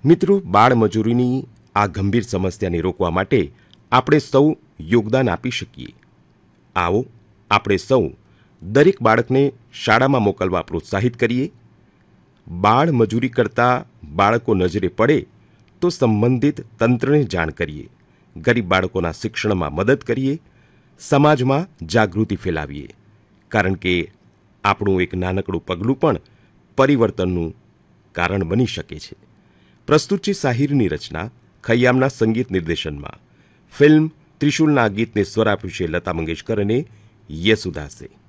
મિત્રો, બાળમજૂરીની આ ગંભીર સમસ્યાને રોકવા માટે આપણે સૌ યોગદાન આપી શકીએ. આવો આપણે સૌ દરેક બાળકને શાળામાં મોકલવા પ્રોત્સાહિત કરીએ. બાળમજૂરી કરતા બાળકો નજરે પડે તો સંબંધિત તંત્રને જાણ કરીએ. ગરીબ બાળકોના શિક્ષણમાં મદદ કરીએ. સમાજમાં જાગૃતિ ફેલાવીએ. કારણ કે આપણું એક નાનકડું પગલું પણ પરિવર્તનનું કારણ બની શકે છે. પ્રસ્તુત છે સાહિરની રચના ખય્યામના સંગીત નિર્દેશનમાં. ફિલ્મ ત્રિશુલના ગીતને સ્વર આપ્યું છે લતા મંગેશકર અને યેસુદાસે.